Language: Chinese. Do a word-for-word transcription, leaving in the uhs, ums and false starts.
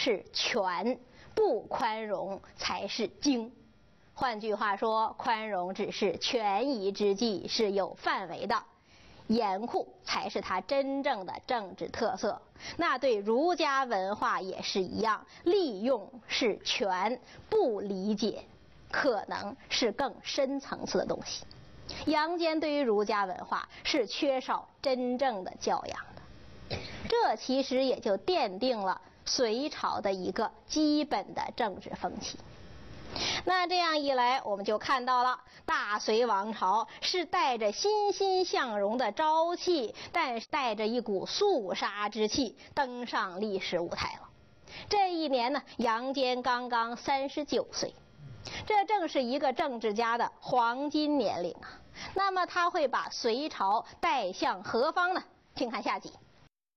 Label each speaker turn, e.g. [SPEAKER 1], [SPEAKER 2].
[SPEAKER 1] 是权，不宽容才是精。换句话说，宽容只是权宜之计，是有范围的。严酷才是它真正的政治特色。那对儒家文化也是一样，利用是权，不理解可能是更深层次的东西。杨坚对于儒家文化是缺少真正的教养的，这其实也就奠定了隋朝的一个基本的政治风气。那这样一来，我们就看到了大隋王朝是带着欣欣向荣的朝气，但是带着一股肃杀之气登上历史舞台了。这一年呢，杨坚刚刚三十九岁，这正是一个政治家的黄金年龄啊。那么他会把隋朝带向何方呢？请看下集。